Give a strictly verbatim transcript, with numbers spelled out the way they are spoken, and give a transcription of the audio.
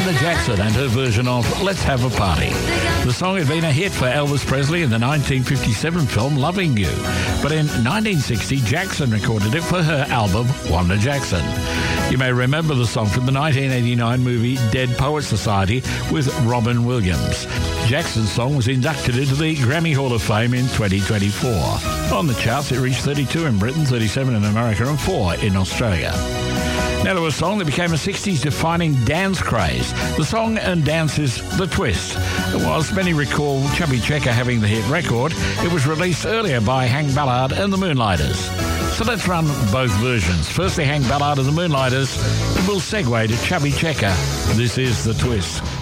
Wanda Jackson and her version of Let's Have a Party. The song had been a hit for Elvis Presley in the nineteen fifty-seven film Loving You, but in nineteen sixty, Jackson recorded it for her album Wanda Jackson. You may remember the song from the nineteen eighty-nine movie Dead Poets Society with Robin Williams. Jackson's song was inducted into the Grammy Hall of Fame in twenty twenty-four. On the charts, it reached thirty-two in Britain, thirty-seven in America, and four in Australia. Now to a song that became a sixties defining dance craze. The song and dance is The Twist. Whilst many recall Chubby Checker having the hit record, it was released earlier by Hank Ballard and the Moonlighters. So let's run both versions. Firstly, Hank Ballard and the Moonlighters, and we'll segue to Chubby Checker. This is The Twist.